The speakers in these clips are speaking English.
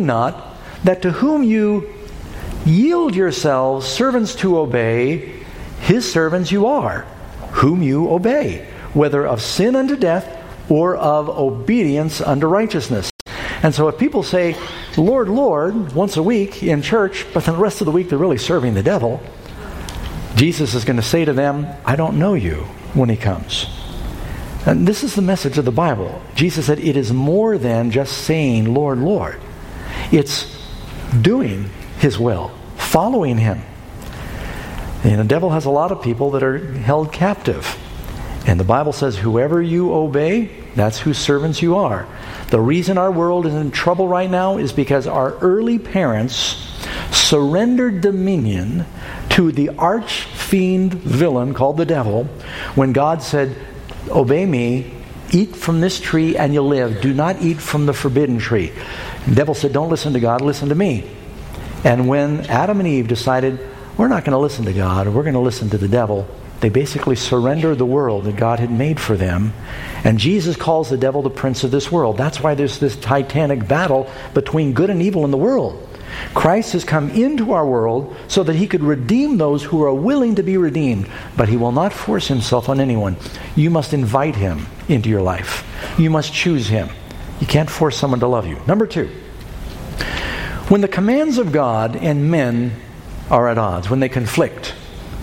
not that to whom you yield yourselves servants to obey, his servants you are, whom you obey, whether of sin unto death or of obedience unto righteousness. And so if people say, Lord, Lord, once a week in church, but then the rest of the week they're really serving the devil, Jesus is going to say to them, I don't know you, when he comes. And this is the message of the Bible. Jesus said it is more than just saying, Lord, Lord. It's doing his will, following him. And the devil has a lot of people that are held captive. And the Bible says, whoever you obey, that's whose servants you are. The reason our world is in trouble right now is because our early parents surrendered dominion to the arch-fiend villain called the devil when God said, obey me, eat from this tree and you'll live. Do not eat from the forbidden tree. The devil said, don't listen to God, listen to me. And when Adam and Eve decided, we're not going to listen to God, we're going to listen to the devil, they basically surrendered the world that God had made for them. And Jesus calls the devil the prince of this world. That's why there's this titanic battle between good and evil in the world. Christ has come into our world so that he could redeem those who are willing to be redeemed. But he will not force himself on anyone. You must invite him into your life. You must choose him. You can't force someone to love you. Number 2, when the commands of God and men are at odds, when they conflict,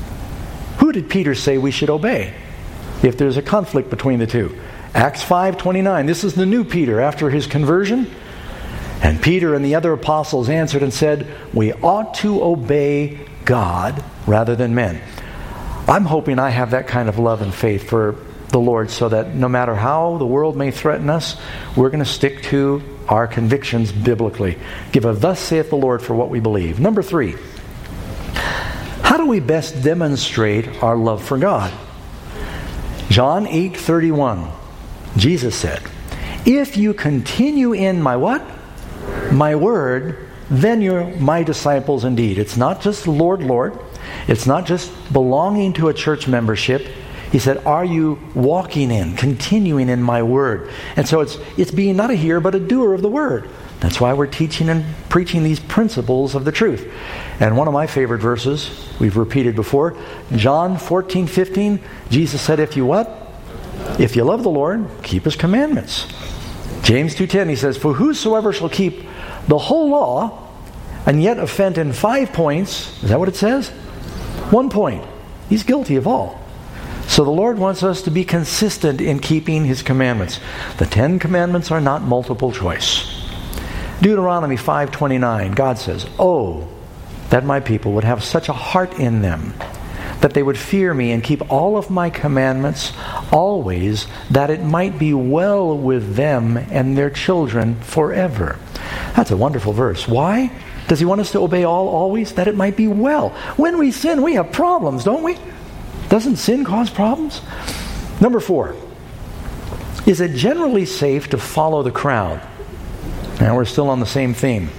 who did Peter say we should obey if there's a conflict between the two? Acts 5:29. This is the new Peter after his conversion. And Peter and the other apostles answered and said, we ought to obey God rather than men. I'm hoping I have that kind of love and faith for the Lord so that no matter how the world may threaten us, we're going to stick to our convictions biblically. Give a thus saith the Lord for what we believe. Number 3, how do we best demonstrate our love for God? John 8:31. Jesus said, if you continue in my what? My word, then you're my disciples indeed. It's not just Lord, Lord. It's not just belonging to a church membership. He said, are you walking in, continuing in my word? And so it's being not a hearer but a doer of the word. That's why we're teaching and preaching these principles of the truth. And one of my favorite verses, we've repeated before, John 14:15, Jesus said, if you what? If you love the Lord, keep his commandments. James 2:10, he says, for whosoever shall keep the whole law and yet offend in 5 points, is that what it says? 1 point. He's guilty of all. So the Lord wants us to be consistent in keeping his commandments. The 10 commandments are not multiple choice. Deuteronomy 5:29, God says, oh, that my people would have such a heart in them, that they would fear me and keep all of my commandments always, that it might be well with them and their children forever. That's a wonderful verse. Why? Does he want us to obey all always? That it might be well. When we sin, we have problems, don't we? Doesn't sin cause problems? Number 4, is it generally safe to follow the crowd? Now we're still on the same theme.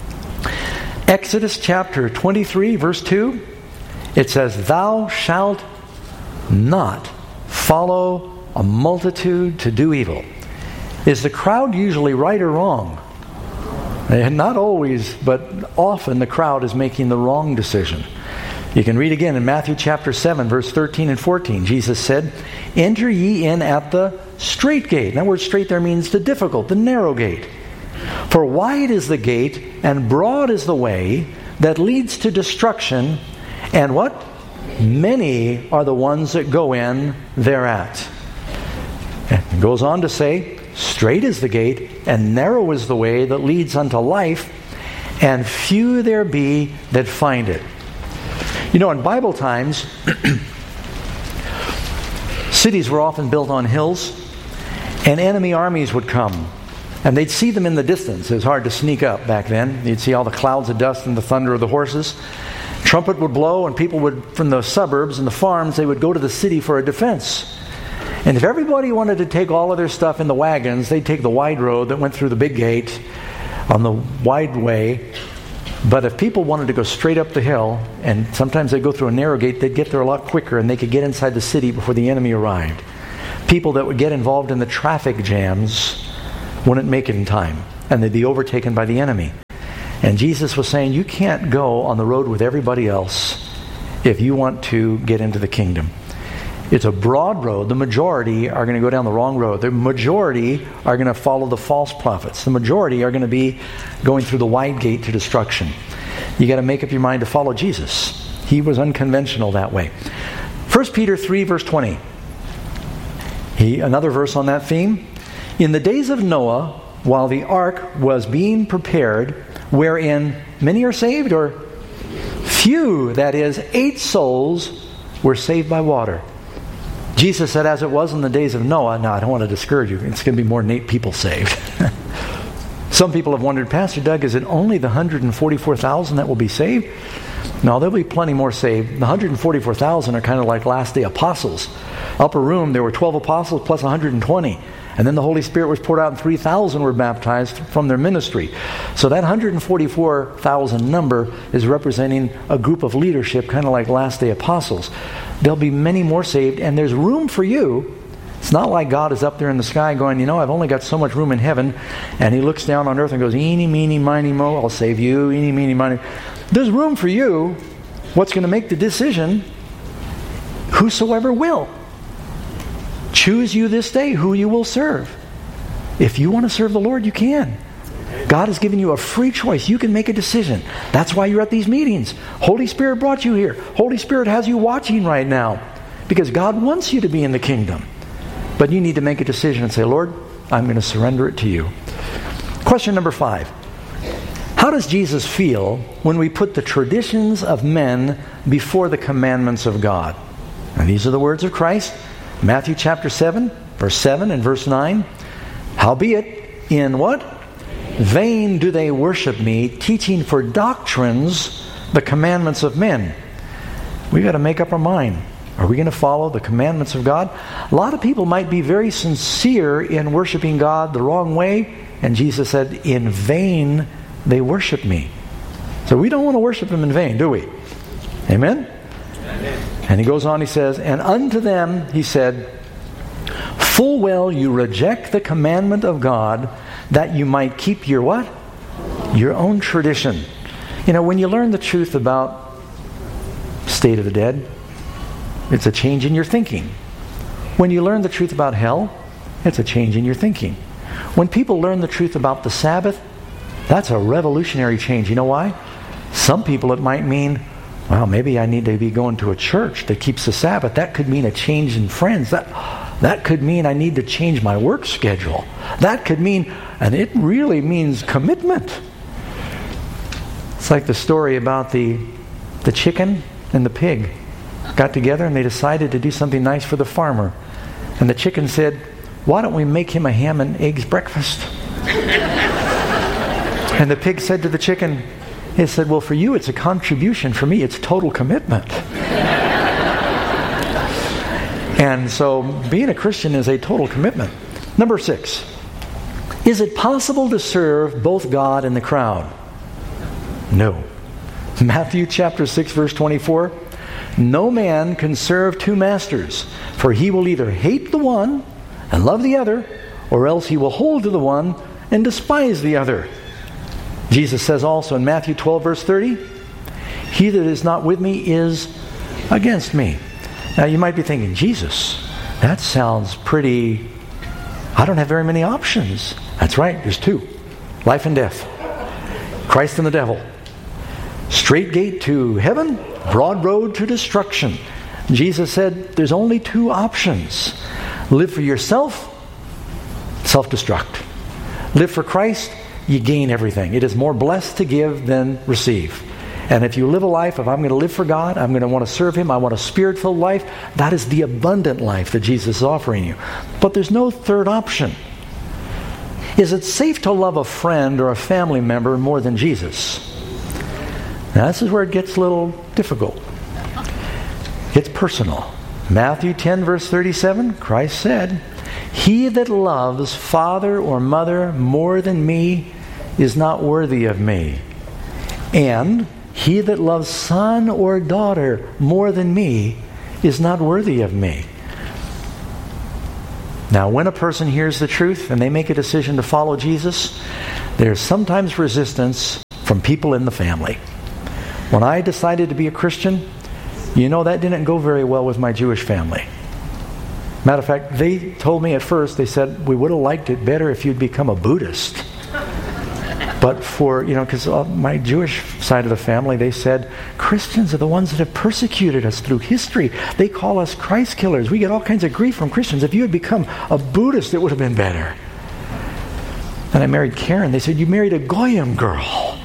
Exodus chapter 23, verse 2, it says, thou shalt not follow a multitude to do evil. Is the crowd usually right or wrong? And not always, but often the crowd is making the wrong decision. You can read again in Matthew chapter 7, verse 13 and 14. Jesus said, enter ye in at the strait gate. That word strait there means the difficult, the narrow gate. For wide is the gate, and broad is the way that leads to destruction, and what? Many are the ones that go in thereat. And it goes on to say, strait is the gate, and narrow is the way that leads unto life, and few there be that find it. You know, in Bible times, cities were often built on hills, and enemy armies would come. And they'd see them in the distance. It was hard to sneak up back then. You'd see all the clouds of dust and the thunder of the horses. Trumpet would blow, and people would, from the suburbs and the farms, they would go to the city for a defense. And if everybody wanted to take all of their stuff in the wagons, they'd take the wide road that went through the big gate on the wide way. But if people wanted to go straight up the hill, and sometimes they'd go through a narrow gate, they'd get there a lot quicker, and they could get inside the city before the enemy arrived. People that would get involved in the traffic jams wouldn't make it in time, and they'd be overtaken by the enemy. And Jesus was saying, you can't go on the road with everybody else if you want to get into the kingdom. It's a broad road. The majority are going to go down the wrong road. The majority are going to follow the false prophets. The majority are going to be going through the wide gate to destruction. You got to make up your mind to follow Jesus. He was unconventional that way. 1 Peter 3, verse 20. Another verse on that theme. In the days of Noah, while the ark was being prepared, wherein many are saved, or few, that is, 8 souls, were saved by water. Jesus said, as it was in the days of Noah. Now, I don't want to discourage you. It's going to be more than 8 people saved. Some people have wondered, Pastor Doug, is it only the 144,000 that will be saved? No, there'll be plenty more saved. The 144,000 are kind of like last day apostles. Upper room, there were 12 apostles plus 120. And then the Holy Spirit was poured out and 3,000 were baptized from their ministry. So that 144,000 number is representing a group of leadership, kind of like last day apostles. There'll be many more saved, and there's room for you. It's not like God is up there in the sky going, I've only got so much room in heaven, and He looks down on earth and goes, eeny, meeny, miny, mo, I'll save you, eeny, meeny, miny. There's room for you. What's going to make the decision? Whosoever will. Choose you this day who you will serve. If you want to serve the Lord, you can. God has given you a free choice. You can make a decision. That's why you're at these meetings. Holy Spirit brought you here. Holy Spirit has you watching right now because God wants you to be in the kingdom. But you need to make a decision and say, Lord, I'm going to surrender it to you. Question number 5. How does Jesus feel when we put the traditions of men before the commandments of God? And these are the words of Christ. Matthew chapter 7, verse 7 and verse 9. Howbeit, in what? Vain do they worship me, teaching for doctrines the commandments of men. We've got to make up our mind. Are we going to follow the commandments of God? A lot of people might be very sincere in worshiping God the wrong way. And Jesus said, in vain they worship me. So we don't want to worship Him in vain, do we? Amen? And He goes on, He says, and unto them He said, full well you reject the commandment of God, that you might keep your what? Your own tradition. When you learn the truth about state of the dead, it's a change in your thinking. When you learn the truth about hell, it's a change in your thinking. When people learn the truth about the Sabbath, that's a revolutionary change. You know why? Some people it might mean, well, maybe I need to be going to a church that keeps the Sabbath. That could mean a change in friends. That could mean I need to change my work schedule. That could mean, and it really means commitment. It's like the story about the chicken and the pig got together and they decided to do something nice for the farmer. And the chicken said, why don't we make him a ham and eggs breakfast? And the pig said to the chicken, he said, well, for you it's a contribution. For me it's total commitment. And so being a Christian is a total commitment. Number 6. Is it possible to serve both God and the crowd? No. Matthew chapter 6 verse 24. No man can serve 2 masters, for he will either hate the one and love the other, or else he will hold to the one and despise the other. Jesus says also in Matthew 12 verse 30, he that is not with me is against me. Now you might be thinking, Jesus, that sounds pretty, I don't have very many options. That's right, there's 2. Life and death. Christ and the devil. Straight gate to heaven, broad road to destruction. Jesus said there's only 2 options. Live for yourself, self-destruct. Live for Christ, you gain everything. It is more blessed to give than receive. And if you live a life of I'm going to live for God, I'm going to want to serve Him, I want a Spirit-filled life, that is the abundant life that Jesus is offering you. But there's no third option. Is it safe to love a friend or a family member more than Jesus? Now this is where it gets a little difficult. It's personal. Matthew 10 verse 37, Christ said, he that loves father or mother more than me is not worthy of me. And he that loves son or daughter more than me is not worthy of me. Now, when a person hears the truth and they make a decision to follow Jesus, there's sometimes resistance from from people in the family. When I decided to be a Christian, that didn't go very well with my Jewish family. Matter of fact, they told me at first, they said, we would have liked it better if you'd become a Buddhist. But because my Jewish side of the family, they said, Christians are the ones that have persecuted us through history. They call us Christ killers. We get all kinds of grief from Christians. If you had become a Buddhist, it would have been better. And I married Karen. They said, you married a Goyim girl.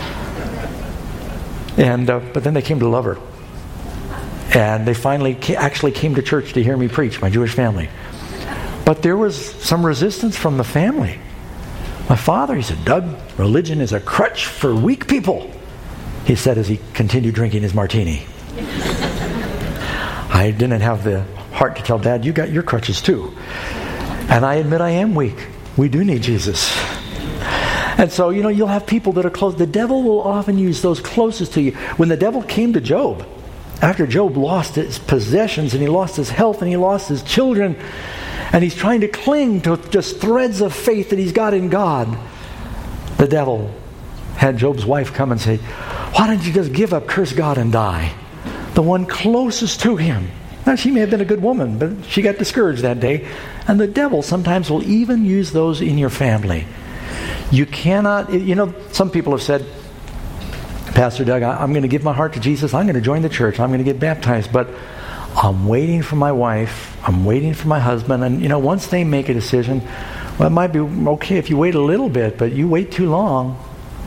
And but then they came to love her. And they finally actually came to church to hear me preach, my Jewish family. But there was some resistance from the family. My father, he said, Doug, religion is a crutch for weak people, he said as he continued drinking his martini. I didn't have the heart to tell Dad, you got your crutches too. And I admit I am weak. We do need Jesus. And so, you'll have people that are close. The devil will often use those closest to you. When the devil came to Job, after Job lost his possessions and he lost his health and he lost his children, and he's trying to cling to just threads of faith that he's got in God, the devil had Job's wife come and say, why don't you just give up, curse God, and die? The one closest to him. Now, she may have been a good woman, but she got discouraged that day. And the devil sometimes will even use those in your family. You cannot, some people have said, Pastor Doug, I'm going to give my heart to Jesus. I'm going to join the church. I'm going to get baptized. But I'm waiting for my wife. I'm waiting for my husband. And, once they make a decision, well, it might be okay if you wait a little bit, but you wait too long.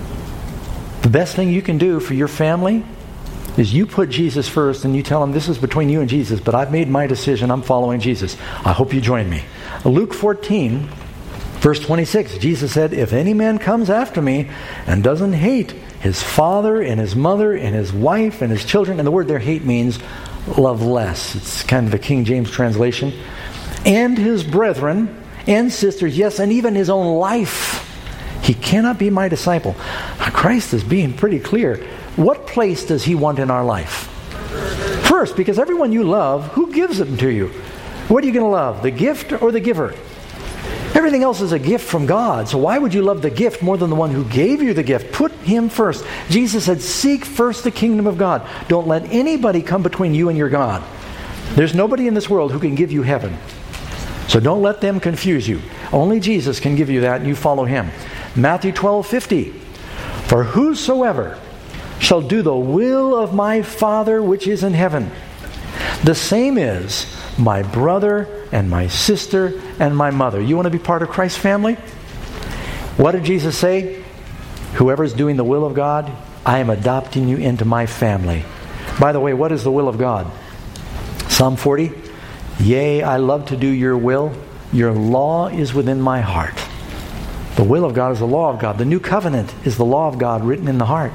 The best thing you can do for your family is you put Jesus first and you tell them, this is between you and Jesus, but I've made my decision. I'm following Jesus. I hope you join me. Luke 14, verse 26, Jesus said, if any man comes after me and doesn't hate his father and his mother and his wife and his children, and the word there, hate, means love less. It's kind of the King James translation. And his brethren and sisters, yes, and even his own life, he cannot be my disciple. Christ is being pretty clear. What place does he want in our life? First, because everyone you love, who gives them to you? What are you going to love, the gift or the giver? Everything else is a gift from God. So why would you love the gift more than the one who gave you the gift? Put him first. Jesus said, seek first the kingdom of God. Don't let anybody come between you and your God. There's nobody in this world who can give you heaven. So don't let them confuse you. Only Jesus can give you that, and you follow him. Matthew 12:50. For whosoever shall do the will of my Father which is in heaven, the same is my brother and my sister and my mother. You want to be part of Christ's family? What did Jesus say? Whoever's doing the will of God, I am adopting you into my family. By the way, what is the will of God? Psalm 40. Yea, I love to do your will. Your law is within my heart. The will of God is the law of God. The new covenant is the law of God written in the heart.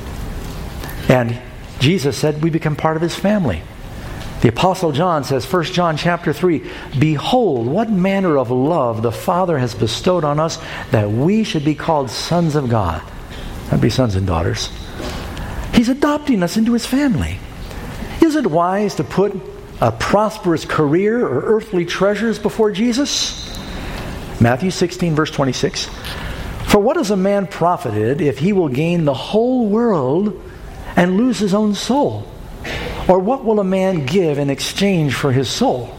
And Jesus said we become part of his family. The Apostle John says, 1 John chapter 3, behold, what manner of love the Father has bestowed on us that we should be called sons of God. That'd be sons and daughters. He's adopting us into his family. Is it wise to put a prosperous career or earthly treasures before Jesus? Matthew 16, verse 26. For what is a man profited if he will gain the whole world and lose his own soul? Or what will a man give in exchange for his soul?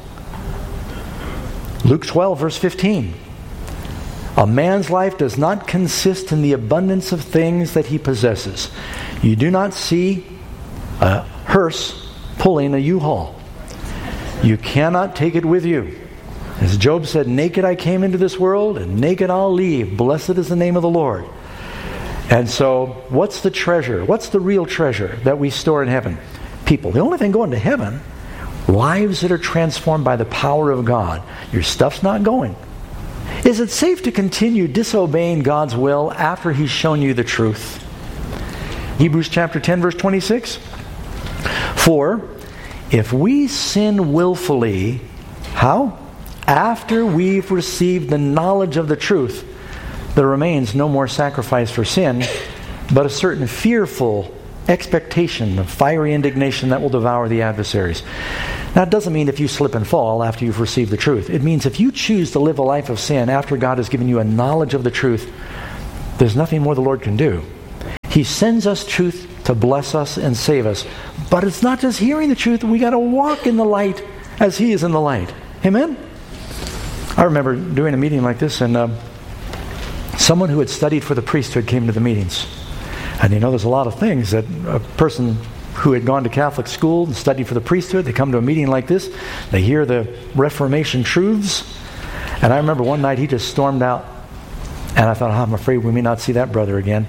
Luke 12, verse 15. A man's life does not consist in the abundance of things that he possesses. You do not see a hearse pulling a U-Haul. You cannot take it with you. As Job said, naked I came into this world, and naked I'll leave. Blessed is the name of the Lord. And so, what's the treasure? What's the real treasure that we store in heaven? People. The only thing going to heaven, lives that are transformed by the power of God. Your stuff's not going. Is it safe to continue disobeying God's will after he's shown you the truth? Hebrews chapter 10, verse 26. For if we sin willfully, how? After we've received the knowledge of the truth, there remains no more sacrifice for sin, but a certain fearful expectation of fiery indignation that will devour the adversaries. Now, it doesn't mean if you slip and fall after you've received the truth. It means if you choose to live a life of sin after God has given you a knowledge of the truth, there's nothing more the Lord can do. He sends us truth to bless us and save us. But it's not just hearing the truth. We got to walk in the light as He is in the light. Amen? I remember doing a meeting like this, and someone who had studied for the priesthood came to the meetings. And there's a lot of things that a person who had gone to Catholic school and studied for the priesthood, they come to a meeting like this, they hear the Reformation truths. And I remember one night he just stormed out. And I thought, I'm afraid we may not see that brother again.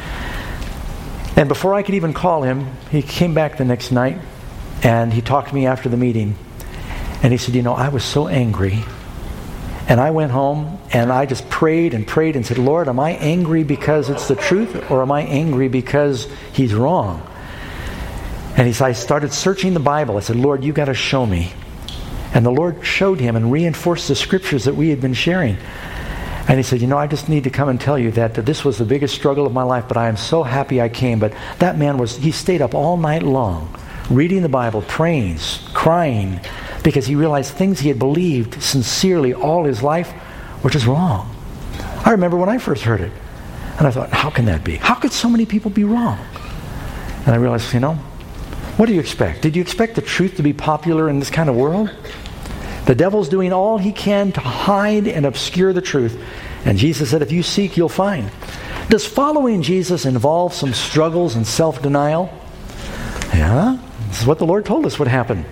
And before I could even call him, he came back the next night and he talked to me after the meeting. And he said, I was so angry. And I went home and I just prayed and prayed and said, Lord, am I angry because it's the truth, or am I angry because he's wrong? And he said, I started searching the Bible. I said, Lord, you got to show me. And the Lord showed him and reinforced the scriptures that we had been sharing. And he said, I just need to come and tell you that this was the biggest struggle of my life, but I am so happy I came. But that man he stayed up all night long, reading the Bible, praying, crying, because he realized things he had believed sincerely all his life were just wrong. I remember when I first heard it. And I thought, how can that be? How could so many people be wrong? And I realized, what do you expect? Did you expect the truth to be popular in this kind of world? The devil's doing all he can to hide and obscure the truth. And Jesus said, if you seek, you'll find. Does following Jesus involve some struggles and self-denial? Yeah, this is what the Lord told us would happen.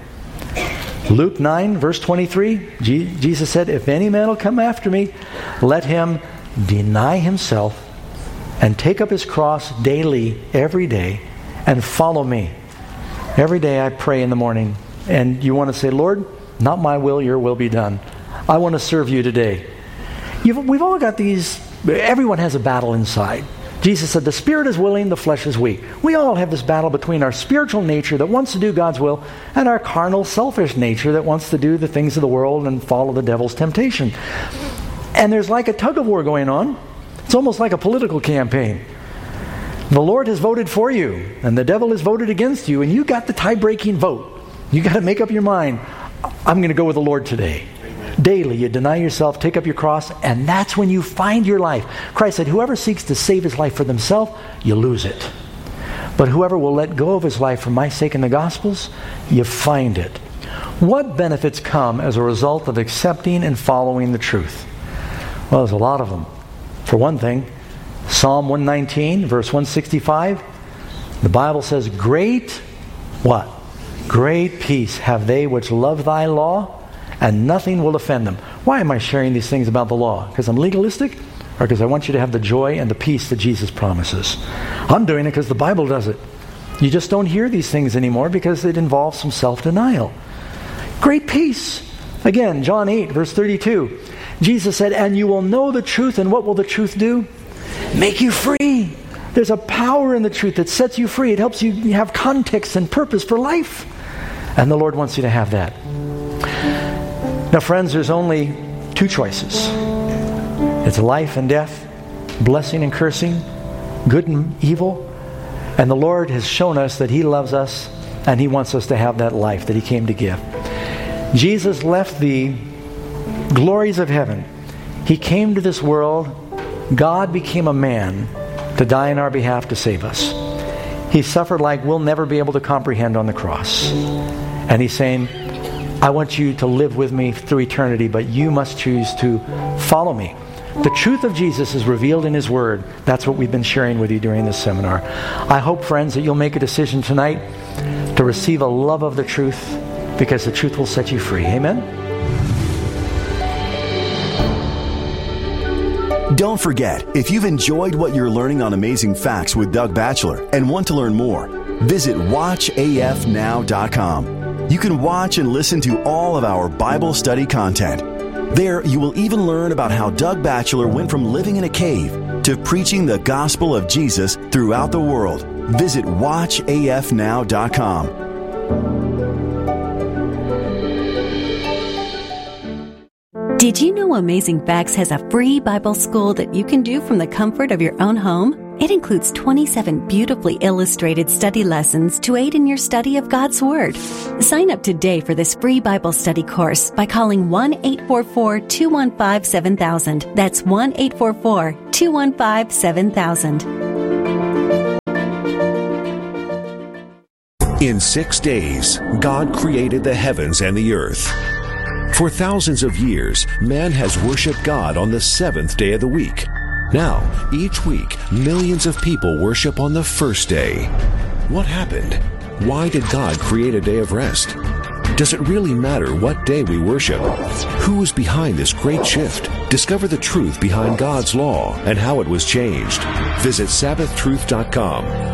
Luke 9, verse 23, Jesus said, if any man will come after me, let him deny himself and take up his cross daily, every day, and follow me. Every day I pray in the morning, and you want to say, Lord, not my will, your will be done. I want to serve you today. We've all got everyone has a battle inside. Jesus said, the spirit is willing, the flesh is weak. We all have this battle between our spiritual nature that wants to do God's will and our carnal, selfish nature that wants to do the things of the world and follow the devil's temptation. And there's like a tug of war going on. It's almost like a political campaign. The Lord has voted for you, and the devil has voted against you, and you got the tie-breaking vote. You got to make up your mind. I'm going to go with the Lord today. Daily, you deny yourself, take up your cross, and that's when you find your life. Christ said, whoever seeks to save his life for themselves, you lose it. But whoever will let go of his life for my sake in the Gospels, you find it. What benefits come as a result of accepting and following the truth? Well, there's a lot of them. For one thing, Psalm 119, verse 165, the Bible says, great, what? Great peace have they which love thy law, and nothing will offend them. Why am I sharing these things about the law? Because I'm legalistic? Or because I want you to have the joy and the peace that Jesus promises? I'm doing it because the Bible does it. You just don't hear these things anymore because it involves some self-denial. Great peace. Again, John 8, verse 32. Jesus said, and you will know the truth, and what will the truth do? Make you free. There's a power in the truth that sets you free. It helps you have context and purpose for life. And the Lord wants you to have that. Now, friends, there's only two choices. It's life and death, blessing and cursing, good and evil. And the Lord has shown us that He loves us and He wants us to have that life that He came to give. Jesus left the glories of heaven. He came to this world. God became a man to die in our behalf to save us. He suffered like we'll never be able to comprehend on the cross. And He's saying, I want you to live with me through eternity, but you must choose to follow me. The truth of Jesus is revealed in His Word. That's what we've been sharing with you during this seminar. I hope, friends, that you'll make a decision tonight to receive a love of the truth, because the truth will set you free. Amen? Don't forget, if you've enjoyed what you're learning on Amazing Facts with Doug Batchelor and want to learn more, visit watchafnow.com. You can watch and listen to all of our Bible study content. There, you will even learn about how Doug Batchelor went from living in a cave to preaching the gospel of Jesus throughout the world. Visit watchafnow.com. Did you know Amazing Facts has a free Bible school that you can do from the comfort of your own home? It includes 27 beautifully illustrated study lessons to aid in your study of God's Word. Sign up today for this free Bible study course by calling 1-844-215-7000. That's 1-844-215-7000. In 6 days, God created the heavens and the earth. For thousands of years, man has worshiped God on the 7th day of the week. Now, each week, millions of people worship on the first day. What happened? Why did God create a day of rest? Does it really matter what day we worship? Who is behind this great shift? Discover the truth behind God's law and how it was changed. Visit SabbathTruth.com.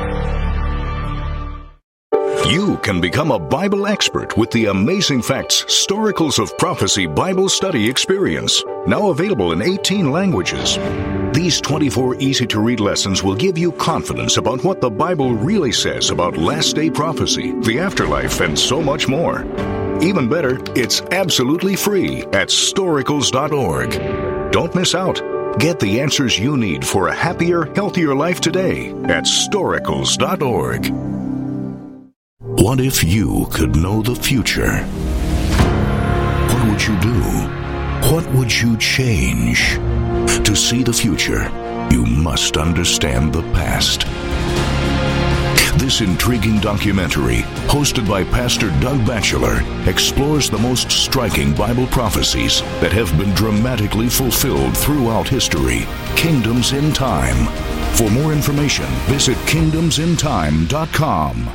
You can become a Bible expert with the Amazing Facts Storicals of Prophecy Bible Study Experience, now available in 18 languages. These 24 easy-to-read lessons will give you confidence about what the Bible really says about last-day prophecy, the afterlife, and so much more. Even better, it's absolutely free at storicals.org. Don't miss out. Get the answers you need for a happier, healthier life today at storicals.org. What if you could know the future? What would you do? What would you change? To see the future, you must understand the past. This intriguing documentary, hosted by Pastor Doug Batchelor, explores the most striking Bible prophecies that have been dramatically fulfilled throughout history. Kingdoms in Time. For more information, visit kingdomsintime.com.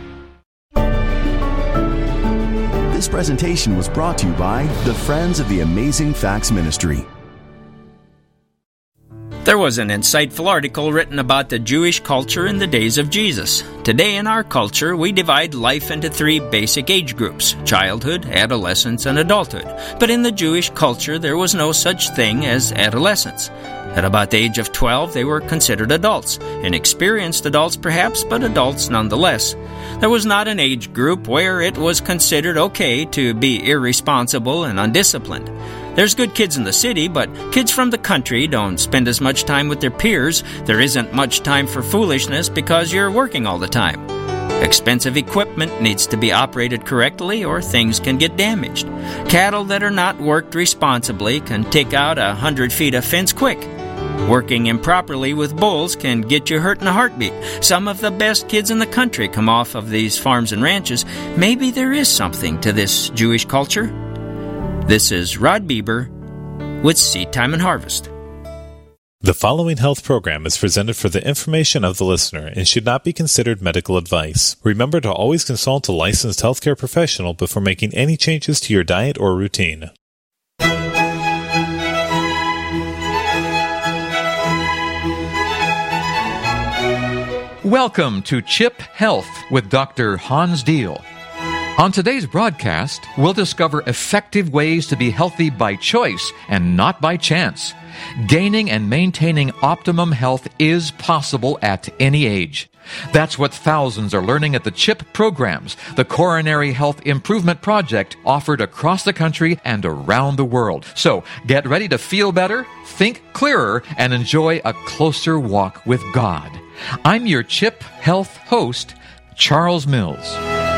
This presentation was brought to you by the Friends of the Amazing Facts Ministry. There was an insightful article written about the Jewish culture in the days of Jesus. Today in our culture, we divide life into 3 basic age groups: childhood, adolescence, and adulthood. But in the Jewish culture, there was no such thing as adolescence. At about the age of 12, they were considered adults. Inexperienced adults perhaps, but adults nonetheless. There was not an age group where it was considered okay to be irresponsible and undisciplined. There's good kids in the city, but kids from the country don't spend as much time with their peers. There isn't much time for foolishness because you're working all the time. Expensive equipment needs to be operated correctly or things can get damaged. Cattle that are not worked responsibly can take out 100 feet of fence quick. Working improperly with bulls can get you hurt in a heartbeat. Some of the best kids in the country come off of these farms and ranches. Maybe there is something to this Jewish culture. This is Rod Bieber with Seed Time and Harvest. The following health program is presented for the information of the listener and should not be considered medical advice. Remember to always consult a licensed healthcare professional before making any changes to your diet or routine. Welcome to CHIP Health with Dr. Hans Diehl. On today's broadcast, we'll discover effective ways to be healthy by choice and not by chance. Gaining and maintaining optimum health is possible at any age. That's what thousands are learning at the CHIP programs, the Coronary Health Improvement Project, offered across the country and around the world. So, get ready to feel better, think clearer, and enjoy a closer walk with God. I'm your CHIP Health host, Charles Mills.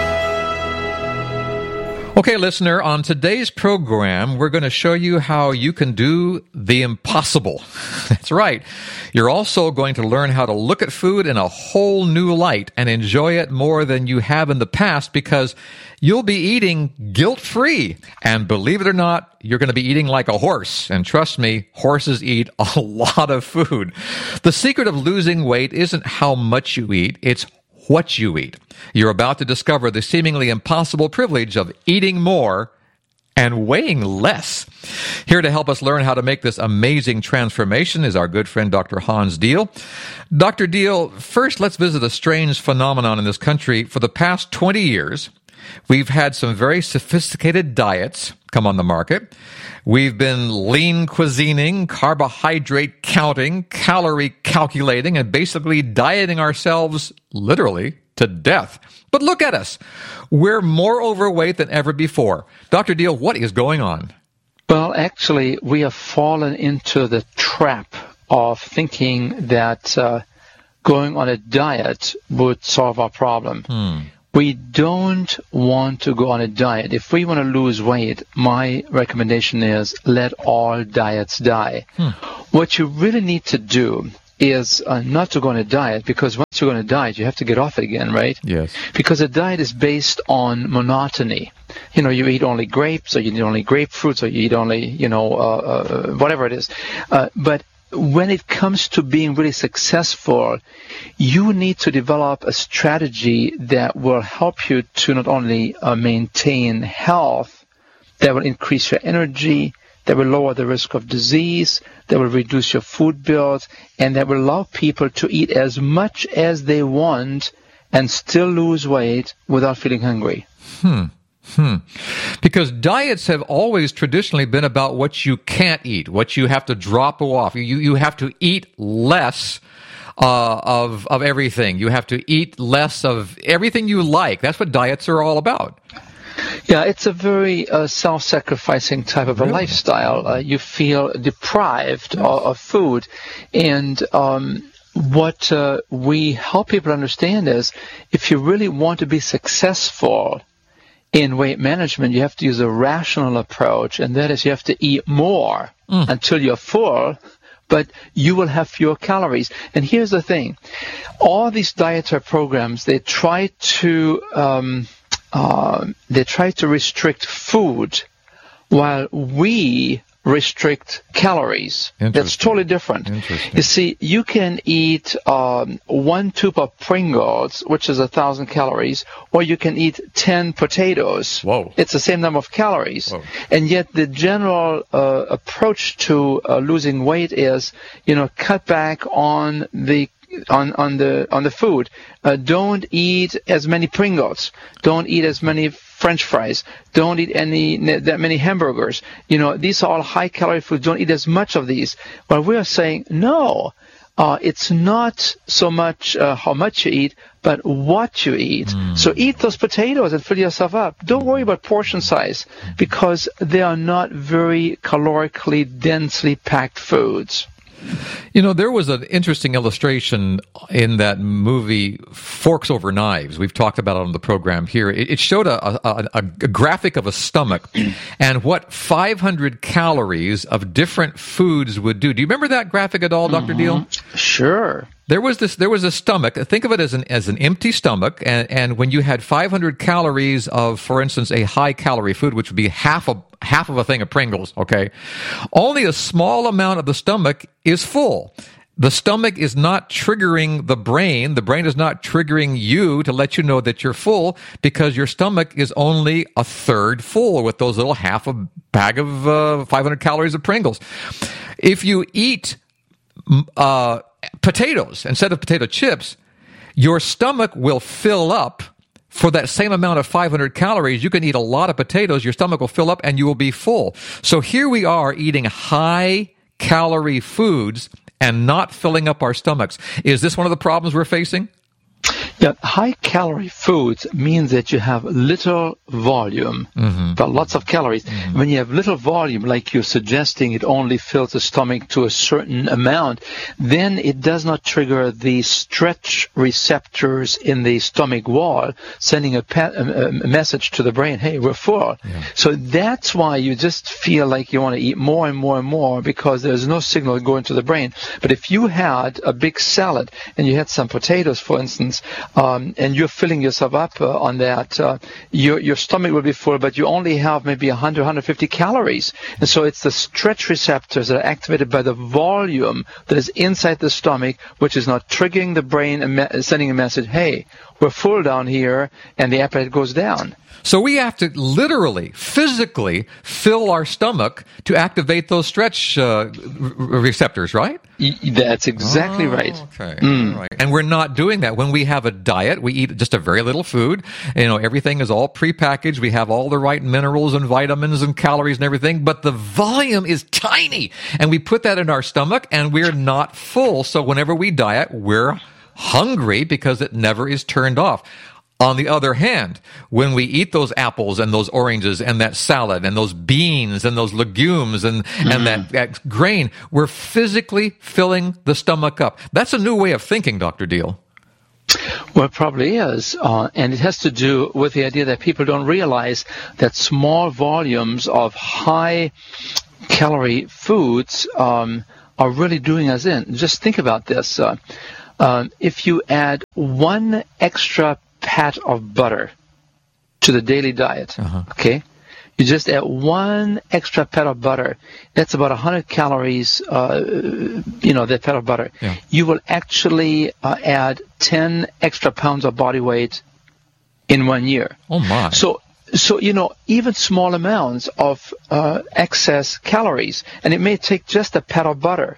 Okay, listener, on today's program, we're going to show you how you can do the impossible. That's right. You're also going to learn how to look at food in a whole new light and enjoy it more than you have in the past, because you'll be eating guilt-free. And believe it or not, you're going to be eating like a horse. And trust me, horses eat a lot of food. The secret of losing weight isn't how much you eat, it's what you eat. You're about to discover the seemingly impossible privilege of eating more and weighing less. Here to help us learn how to make this amazing transformation is our good friend Dr. Hans Diehl. Dr. Diehl, first let's visit a strange phenomenon in this country. For the past 20 years, we've had some very sophisticated diets come on the market. We've been lean cuisining, carbohydrate counting, calorie calculating, and basically dieting ourselves literally to death. But look at us. We're more overweight than ever before. Dr. Diehl, what is going on? Well, actually, we have fallen into the trap of thinking that going on a diet would solve our problem. We don't want to go on a diet. If we want to lose weight, my recommendation is let all diets die. What you really need to do is not to go on a diet, because once you're on a diet, you have to get off it again, right? Yes. Because a diet is based on monotony. You know, you eat only grapes, or you eat only grapefruits, or you eat only, whatever it is. But when it comes to being really successful, you need to develop a strategy that will help you to not only maintain health, that will increase your energy, that will lower the risk of disease, that will reduce your food bills, and that will allow people to eat as much as they want and still lose weight without feeling hungry. Because diets have always traditionally been about what you can't eat, what you have to drop off. You have to eat less of everything. You have to eat less of everything you like. That's what diets are all about. Yeah, it's a very self-sacrificing type of a lifestyle. You feel deprived of food. And what we help people understand is, if you really want to be successful in weight management, you have to use a rational approach, and that is, you have to eat more until you're full, but you will have fewer calories. And here's the thing. All these dietary programs, they try to restrict food while we restrict calories. That's totally different. You see, you can eat 1 tube of Pringles, which is 1,000 calories, or you can eat 10 potatoes. Whoa. It's the same number of calories. Whoa. And yet the general approach to losing weight is, cut back on the food. Don't eat as many Pringles. Don't eat as many French fries. Don't eat that many hamburgers. These are all high-calorie foods. Don't eat as much of these. But we are saying, no, it's not so much how much you eat, but what you eat. So eat those potatoes and fill yourself up. Don't worry about portion size, because they are not very calorically densely packed foods. There was an interesting illustration in that movie, Forks Over Knives. We've talked about it on the program here. It showed a graphic of a stomach and what 500 calories of different foods would do. Do you remember that graphic at all, Dr. Deal? Sure. There was a stomach. Think of it as an empty stomach, and when you had 500 calories of, for instance, a high calorie food, which would be half of a thing of Pringles, okay, only a small amount of the stomach is full. The stomach is not triggering the brain. The brain is not triggering you to let you know that you're full, because your stomach is only a third full with those little half a bag of 500 calories of Pringles. If you eat potatoes instead of potato chips, your stomach will fill up for that same amount of 500 calories. You can eat a lot of potatoes, your stomach will fill up, and you will be full. So here we are eating high-calorie foods and not filling up our stomachs. Is this one of the problems we're facing? Yeah, high-calorie foods means that you have little volume, but lots of calories. When you have little volume, like you're suggesting, it only fills the stomach to a certain amount, then it does not trigger the stretch receptors in the stomach wall, sending a message to the brain, hey, we're full. Yeah. So that's why you just feel like you want to eat more and more and more, because there's no signal going to the brain. But if you had a big salad and you had some potatoes, for instance, and you're filling yourself up on that, your stomach will be full, but you only have maybe 100, 150 calories. And so it's the stretch receptors that are activated by the volume that is inside the stomach, which is not triggering the brain and sending a message, hey, we're full down here, and the appetite goes down. So we have to literally, physically fill our stomach to activate those stretch receptors, right? That's exactly right. Okay. Right. And we're not doing that. When we have a diet, we eat just a very little food. Everything is all prepackaged. We have all the right minerals and vitamins and calories and everything, but the volume is tiny. And we put that in our stomach, and we're not full. So whenever we diet, we're hungry because it never is turned off. On the other hand, when we eat those apples and those oranges and that salad and those beans and those legumes and that grain, we're physically filling the stomach up. That's a new way of thinking, Dr. Deal. Well, it probably is, and it has to do with the idea that people don't realize that small volumes of high-calorie foods are really doing us in. Just think about this. If you add one extra pat of butter to the daily diet, okay? You just add one extra pat of butter. That's about 100 calories, that pat of butter. Yeah. You will actually add 10 extra pounds of body weight in 1 year. Oh, my. So even small amounts of excess calories, and it may take just a pat of butter,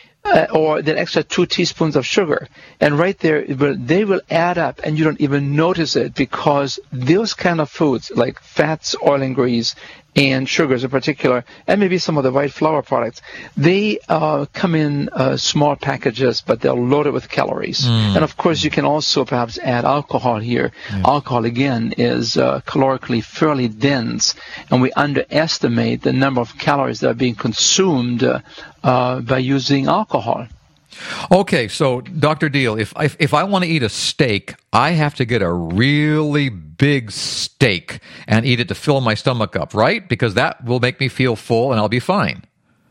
or that extra 2 teaspoons of sugar. And right there, they will add up, and you don't even notice it, because those kind of foods, like fats, oil and grease, and sugars in particular, and maybe some of the white flour products, they come in small packages, but they're loaded with calories. And of course, you can also perhaps add alcohol here. Alcohol, again, is calorically fairly dense, and we underestimate the number of calories that are being consumed by using alcohol. Okay, so Dr. Deal, if I want to eat a steak, I have to get a really big steak and eat it to fill my stomach up, right? Because that will make me feel full and I'll be fine.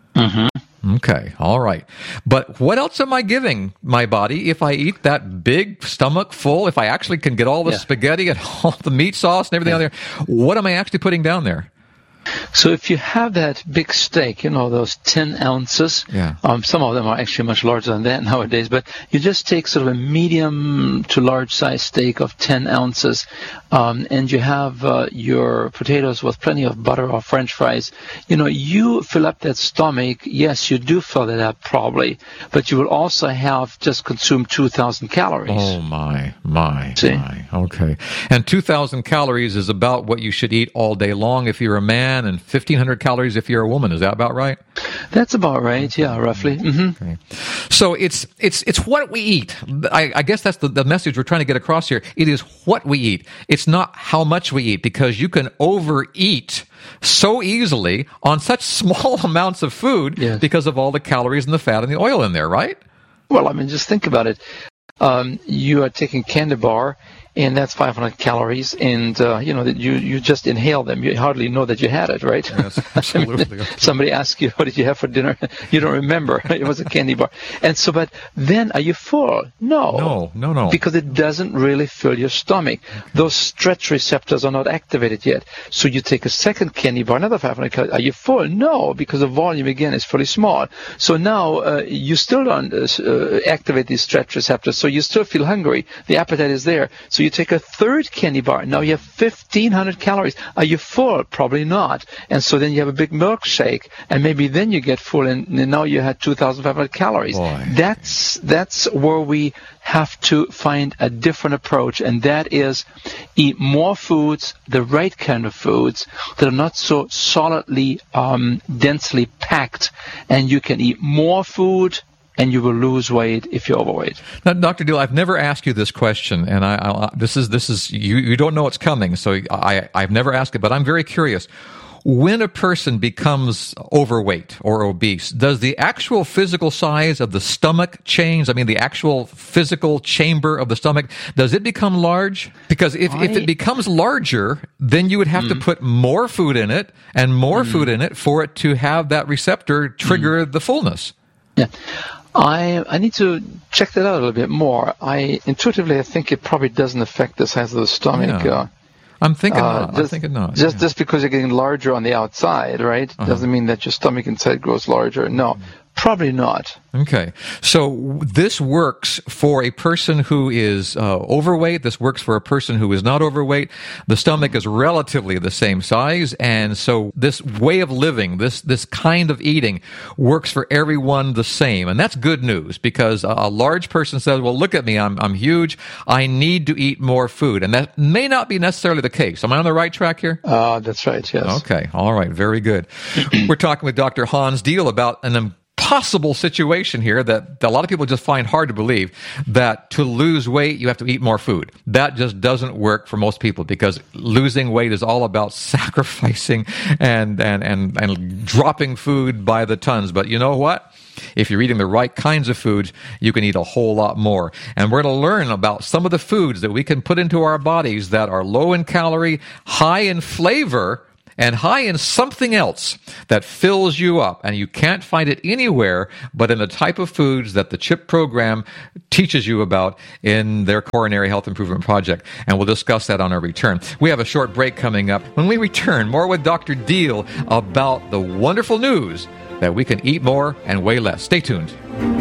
Mm-hmm. Okay, all right. But what else am I giving my body if I eat that big stomach full? If I actually can get all the spaghetti and all the meat sauce and everything on there, what am I actually putting down there? So if you have that big steak, those 10 ounces, some of them are actually much larger than that nowadays, but you just take sort of a medium to large size steak of 10 ounces, and you have your potatoes with plenty of butter or French fries. You fill up that stomach. Yes, you do fill it up probably, but you will also have just consumed 2,000 calories. Oh, my. See? My. Okay. And 2,000 calories is about what you should eat all day long if you're a man, and 1,500 calories if you're a woman. Is that about right? That's about right, yeah, roughly. Mm-hmm. Okay. So it's what we eat. I guess that's the message we're trying to get across here. It is what we eat. It's not how much we eat, because you can overeat so easily on such small amounts of food because of all the calories and the fat and the oil in there, right? Well, just think about it. You are taking candy bar, and that's 500 calories, and you just inhale them. You hardly know that you had it, right? Yes, absolutely. Somebody asks you, what did you have for dinner? You don't remember. It was a candy bar. And so, but then are you full? No. Because it doesn't really fill your stomach. Okay. Those stretch receptors are not activated yet. So you take a second candy bar, another 500 calories. Are you full? No, because the volume, again, is fairly small. So now you still don't activate these stretch receptors, so you still feel hungry. The appetite is there. So you take a third candy bar. Now you have 1,500 calories. Are you full? Probably not. And so then you have a big milkshake, and maybe then you get full, and now you had 2,500 calories. Boy. That's where we have to find a different approach, and that is eat more foods, the right kind of foods that are not so solidly, densely packed, and you can eat more food, and you will lose weight if you're overweight. Now, Dr. Deal, I've never asked you this question, and this is you don't know it's coming, so I've never asked it, but I'm very curious. When a person becomes overweight or obese, does the actual physical size of the stomach change? I mean, the actual physical chamber of the stomach, does it become large? Because if it becomes larger, then you would have to put more food in it and more food in it for it to have that receptor trigger the fullness. Yeah. I need to check that out a little bit more. Intuitively, I think it probably doesn't affect the size of the stomach. Yeah. I'm thinking not. Just because you're getting larger on the outside, right? Doesn't mean that your stomach inside grows larger. No, probably not. Okay. So this works for a person who is overweight. This works for a person who is not overweight. The stomach is relatively the same size. And so this way of living, this kind of eating works for everyone the same. And that's good news, because a large person says, well, look at me. I'm huge. I need to eat more food. And that may not be necessarily the case. Am I on the right track here? That's right. Yes. Okay. All right. Very good. We're talking with Dr. Hans Deal about an impossible situation here that a lot of people just find hard to believe, that to lose weight, you have to eat more food. That just doesn't work for most people, because losing weight is all about sacrificing and dropping food by the tons. But you know what? If you're eating the right kinds of foods, you can eat a whole lot more. And we're going to learn about some of the foods that we can put into our bodies that are low in calorie, high in flavor, and high in something else that fills you up, and you can't find it anywhere but in the type of foods that the CHIP program teaches you about in their Coronary Health Improvement Project. And we'll discuss that on our return. We have a short break coming up. When we return, more with Dr. Deal about the wonderful news that we can eat more and weigh less. Stay tuned.